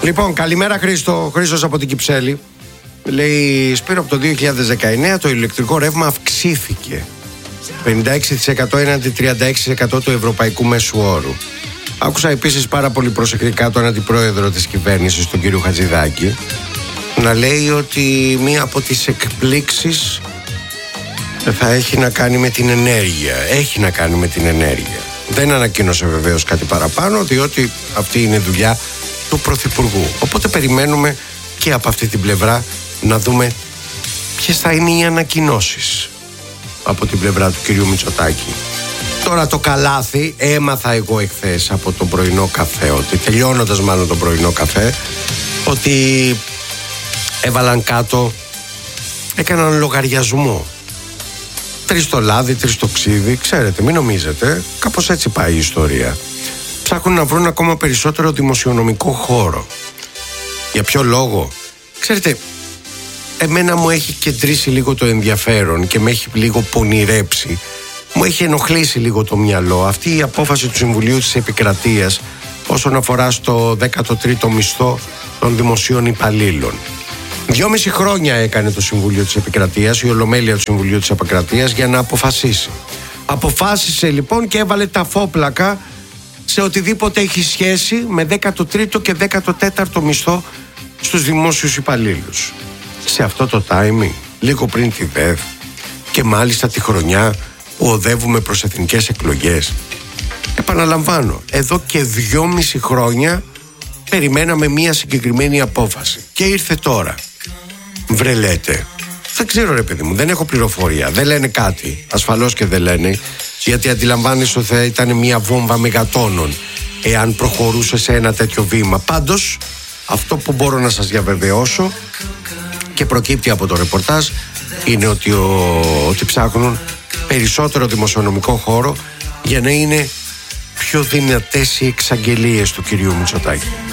Λοιπόν, καλημέρα Χρήστο. Χρήστος από την Κυψέλη. Λέει, Σπύρο, από το 2019 το ηλεκτρικό ρεύμα αυξήθηκε 56% έναντι 36% του ευρωπαϊκού μέσου όρου. Άκουσα επίσης πάρα πολύ προσεκτικά τον αντιπρόεδρο της κυβέρνησης, τον κύριο Χατζηδάκη, να λέει ότι μία από τις εκπλήξεις θα έχει να κάνει με την ενέργεια. Έχει να κάνει με την ενέργεια. Δεν ανακοίνωσε βεβαίως κάτι παραπάνω, διότι αυτή είναι δουλειά του Πρωθυπουργού. Οπότε περιμένουμε και από αυτή την πλευρά να δούμε ποιες θα είναι οι ανακοινώσεις από την πλευρά του κυρίου Μητσοτάκη. Τώρα το καλάθι, έμαθα εγώ εχθές από τον πρωινό καφέ, ότι τελειώνοντας μάλλον τον πρωινό καφέ, ότι έβαλαν κάτω, έκαναν λογαριασμό. 3 το λάδι, 3 το ξύδι, ξέρετε, μην νομίζετε, κάπως έτσι πάει η ιστορία. Ψάχνουν να βρουν ακόμα περισσότερο δημοσιονομικό χώρο. Για ποιο λόγο? Ξέρετε, εμένα μου έχει κεντρήσει λίγο το ενδιαφέρον και με έχει λίγο πονηρέψει. Μου έχει ενοχλήσει λίγο το μυαλό αυτή η απόφαση του Συμβουλίου της Επικρατείας όσον αφορά στο 13ο μισθό των δημοσίων υπαλλήλων. 2,5 χρόνια έκανε το Συμβούλιο της Επικρατείας, η Ολομέλεια του Συμβουλίου της Επικρατείας, για να αποφασίσει. Αποφάσισε λοιπόν και έβαλε τα φόπλακα σε οτιδήποτε έχει σχέση με 13ο και 14ο μισθό στους δημόσιους υπαλλήλους. Σε αυτό το timing, λίγο πριν τη ΔΕΔ και μάλιστα τη χρονιά που οδεύουμε προς εθνικές εκλογές. Επαναλαμβάνω, εδώ και 2,5 χρόνια περιμέναμε μία συγκεκριμένη απόφαση και ήρθε τώρα. Βρε λέτε, δεν ξέρω ρε παιδί μου, δεν έχω πληροφορία, δεν λένε κάτι, ασφαλώς και δεν λένε, γιατί αντιλαμβάνεσαι ότι θα ήταν μία βόμβα μεγατόνων εάν προχωρούσε σε ένα τέτοιο βήμα. Πάντως, αυτό που μπορώ να σας διαβεβαιώσω και προκύπτει από το ρεπορτάζ είναι ότι ψάχνουν περισσότερο δημοσιονομικό χώρο για να είναι πιο δυνατές οι εξαγγελίες του κυρίου Μητσοτάκη.